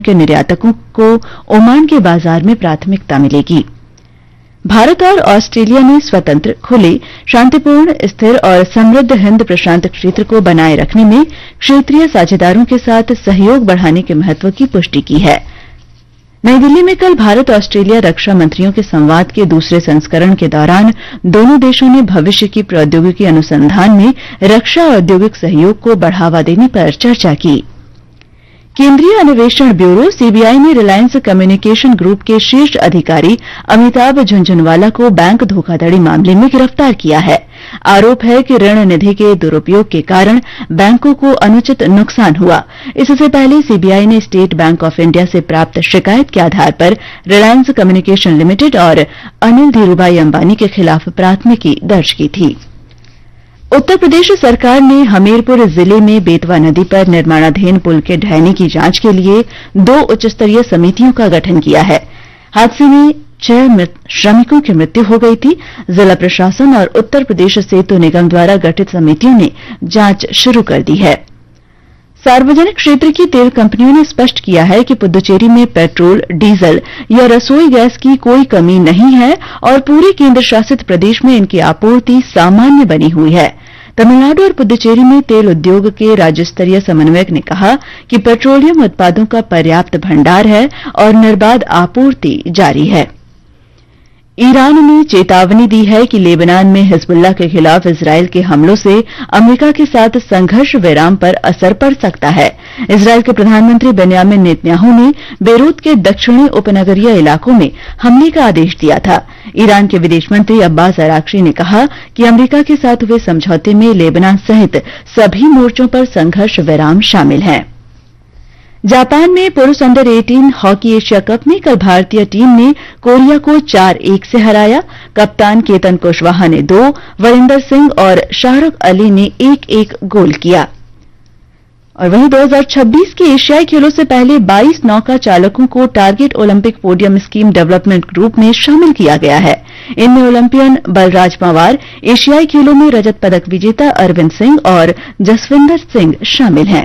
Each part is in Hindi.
के निर्यातकों को ओमान के बाजार में प्राथमिकता मिलेगी। भारत और ऑस्ट्रेलिया ने स्वतंत्र, खुले, शांतिपूर्ण, स्थिर और समृद्ध हिंद प्रशांत क्षेत्र को बनाए रखने में क्षेत्रीय साझेदारों के साथ सहयोग बढ़ाने के महत्व की पुष्टि की है। नई दिल्ली में कल भारत ऑस्ट्रेलिया रक्षा मंत्रियों के संवाद के दूसरे संस्करण के दौरान दोनों देशों ने भविष्य की प्रौद्योगिकी अनुसंधान में रक्षा औद्योगिक सहयोग को बढ़ावा देने पर चर्चा की। केंद्रीय अन्वेषण ब्यूरो सीबीआई ने रिलायंस कम्युनिकेशन ग्रुप के शीर्ष अधिकारी अमिताभ झुंझुनवाला को बैंक धोखाधड़ी मामले में गिरफ्तार किया है। आरोप है कि ऋण निधि के दुरुपयोग के कारण बैंकों को अनुचित नुकसान हुआ। इससे पहले सीबीआई ने स्टेट बैंक ऑफ इंडिया से प्राप्त शिकायत के आधार पर रिलायंस कम्युनिकेशन लिमिटेड और अनिल धीरूभाई अंबानी के खिलाफ प्राथमिकी दर्ज की थी। उत्तर प्रदेश सरकार ने हमीरपुर जिले में बेतवा नदी पर निर्माणाधीन पुल के ढहने की जांच के लिए 2 उच्चस्तरीय समितियों का गठन किया है। हादसे में 6 श्रमिकों की मृत्यु हो गई थी। जिला प्रशासन और उत्तर प्रदेश सेतु निगम द्वारा गठित समितियों ने जांच शुरू कर दी है। सार्वजनिक क्षेत्र की तेल कंपनियों ने स्पष्ट किया है कि पुद्दुचेरी में पेट्रोल, डीजल या रसोई गैस की कोई कमी नहीं है और पूरे केंद्र शासित प्रदेश में इनकी आपूर्ति सामान्य बनी हुई है। तमिलनाडु और पुद्दुचेरी में तेल उद्योग के राज्य स्तरीय समन्वयक ने कहा कि पेट्रोलियम उत्पादों का पर्याप्त भंडार है और निर्बाध आपूर्ति जारी है। ईरान ने चेतावनी दी है कि लेबनान में हिजबुल्लाह के खिलाफ इजरायल के हमलों से अमेरिका के साथ संघर्ष विराम पर असर पड़ सकता है। इजरायल के प्रधानमंत्री बेन्यामिन नेतन्याहू ने बेरूत के दक्षिणी उपनगरीय इलाकों में हमले का आदेश दिया था। ईरान के विदेश मंत्री अब्बास अराक्ची ने कहा कि अमेरिका के साथ हुए समझौते में लेबनान सहित सभी मोर्चों पर संघर्ष विराम शामिल है। जापान में पुरुष अंडर 18 हॉकी एशिया कप में कल भारतीय टीम ने कोरिया को 4-1 से हराया। कप्तान केतन कुशवाहा ने 2, वरिंदर सिंह और शाहरुख अली ने 1-1 गोल किया। और वहीं 2026 के एशियाई खेलों से पहले 22 नौका चालकों को target Olympic podium scheme development group में शामिल किया गया है। इनमें ओलंपियन बलराज पंवार, एशियाई खेलों में रजत पदक विजेता अरविंद सिंह और जसविंदर सिंह शामिल हैं।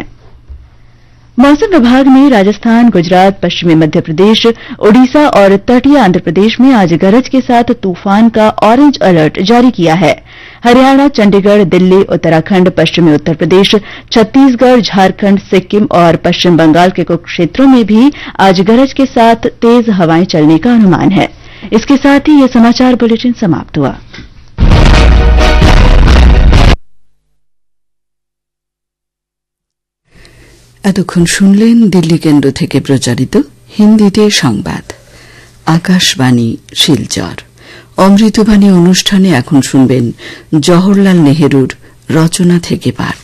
मौसम विभाग ने राजस्थान, गुजरात, पश्चिमी मध्य प्रदेश, ओडिशा और तटीय आंध्र प्रदेश में आज गरज के साथ तूफान का ऑरेंज अलर्ट जारी किया है। हरियाणा, चंडीगढ़, दिल्ली, उत्तराखंड, पश्चिमी उत्तर प्रदेश, छत्तीसगढ़, झारखंड, सिक्किम और पश्चिम बंगाल के कुछ क्षेत्रों में भी आज गरज के साथ तेज हवाएं चलने का अनुमान है। इसके साथ ही यह समाचार बुलेटिन समाप्त हुआ। এতক্ষণ শুনলেন দিল্লি কেন্দ্র থেকে প্রচারিত হিন্দিতে সংবাদ। আকাশবাণী শিলচর। অমৃতবাণী অনুষ্ঠানে এখন শুনবেন জওহরলাল নেহেরুর রচনা থেকে পাঠ।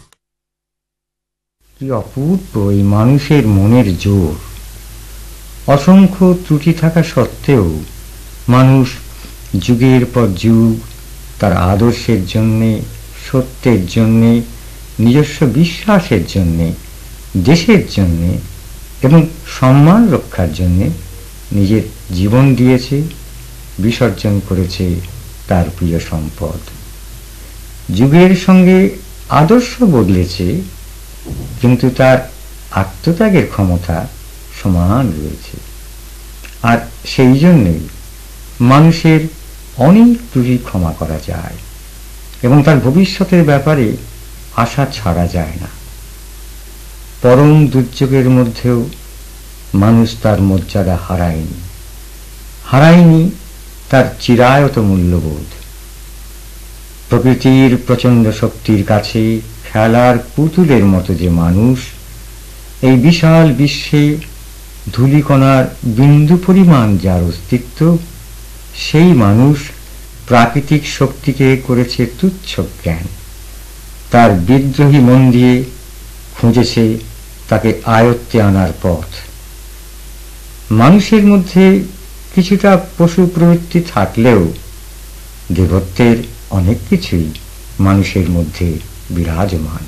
কি অপূর্ব এই মানুষের মনের জোর! অসংখ্য ত্রুটি থাকা সত্ত্বেও মানুষ যুগের পর যুগ তার আদর্শের জন্যে, সত্যের জন্যে, নিজস্ব বিশ্বাসের জন্যে, দেশের জন্যে এবং সম্মান রক্ষার জন্যে নিজের জীবন দিয়েছে, বিসর্জন করেছে তার প্রিয় সম্পদ। যুগের সঙ্গে আদর্শ বদলেছে, কিন্তু তার আত্মত্যাগের ক্ষমতা সমান রয়েছে। আর সেই জন্যই মানুষের অনেক ত্রুটি ক্ষমা করা যায় এবং তার ভবিষ্যতের ব্যাপারে আশা ছাড়া যায় না। পরম দুর্যোগের মধ্যেও মানুষ তার মর্যাদা হারায়নি তার চিরায়ত মূল্যবোধ। প্রকৃতির প্রচণ্ড শক্তির কাছে খেলার পুতুলের মতো যে মানুষ এই বিশাল বিশ্বে ধূলিকণার বিন্দু পরিমাণ যার অস্তিত্ব, সেই মানুষ প্রাকৃতিক শক্তিকে করেছে তুচ্ছ জ্ঞান। তার বিদ্রোহী মন দিয়ে খুঁজেছে তাকে আয়ত্তে আনার পথ। মানুষের মধ্যে কিছুটা পশু প্রবৃত্তি থাকলেও দেবত্বের অনেক কিছুই মানুষের মধ্যে বিরাজমান।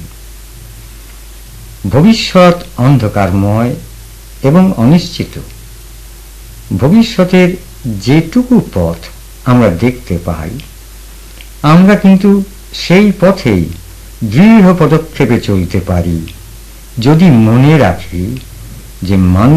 ভবিষ্যৎ অন্ধকারময় এবং অনিশ্চিত। ভবিষ্যতের যেটুকু পথ আমরা দেখতে পাই, আমরা কিন্তু সেই পথেই দৃঢ় পদক্ষেপে চলতে পারি যদি মনে রাখি যে মানুষ